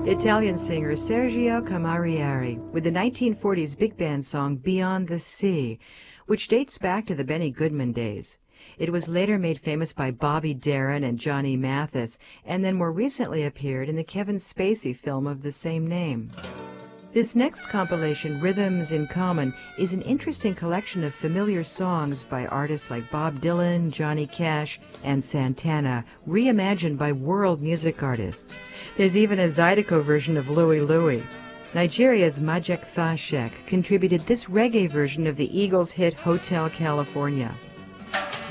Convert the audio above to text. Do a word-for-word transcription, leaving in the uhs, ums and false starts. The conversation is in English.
Italian singer Sergio Camarieri with the nineteen forties big band song Beyond the Sea, which dates back to the Benny Goodman days. It was later made famous by Bobby Darin and Johnny Mathis, and then more recently appeared in the Kevin Spacey film of the same name. This next compilation, Rhythms in Common, is an interesting collection of familiar songs by artists like Bob Dylan, Johnny Cash, and Santana, reimagined by world music artists. There's even a Zydeco version of Louie Louie. Nigeria's Majek Fashek contributed this reggae version of the Eagles' hit Hotel California.